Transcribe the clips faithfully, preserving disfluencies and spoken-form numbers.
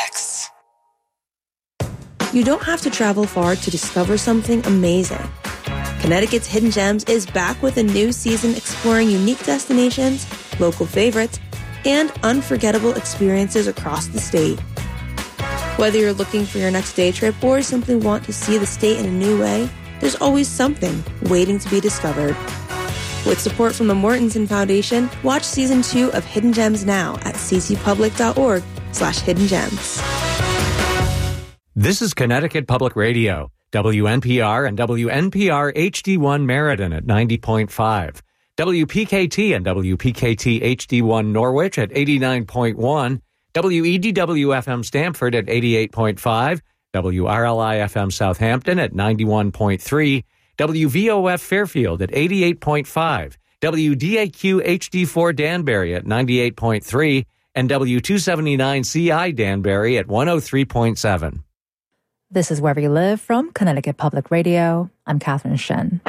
Mix. You don't have to travel far to discover something amazing. Connecticut's Hidden Gems is back with a new season exploring unique destinations, local favorites, and unforgettable experiences across the state. Whether you're looking for your next day trip or simply want to see the state in a new way, there's always something waiting to be discovered. With support from the Mortensen Foundation, watch season two of Hidden Gems now at ccpublic.org slash hidden gems. This is Connecticut Public Radio, W N P R and W N P R H D one Meriden at ninety point five, W P K T and W P K T H D one Norwich at eighty-nine point one, W E D W F M Stamford at eighty-eight point five, W R L I F M Southampton at ninety-one point three, W V O F Fairfield at eighty-eight point five, W D A Q H D four Danbury at ninety-eight point three, and W two seventy-nine C I Danbury at one oh three point seven. This is Where We Live from Connecticut Public Radio. I'm Catherine Shen.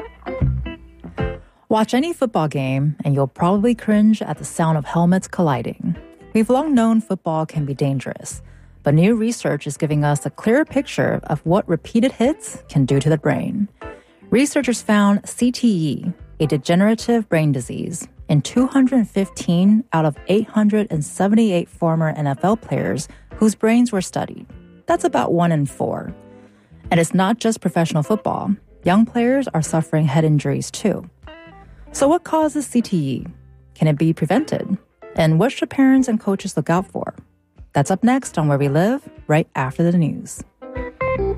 Watch any football game and you'll probably cringe at the sound of helmets colliding. We've long known football can be dangerous, but new research is giving us a clearer picture of what repeated hits can do to the brain. Researchers found C T E, a degenerative brain disease, in two hundred fifteen out of eight hundred seventy-eight former N F L players whose brains were studied. That's about one in four. And it's not just professional football. Young players are suffering head injuries too. So what causes C T E? Can it be prevented? And what should parents and coaches look out for? That's up next on Where We Live, right after the news.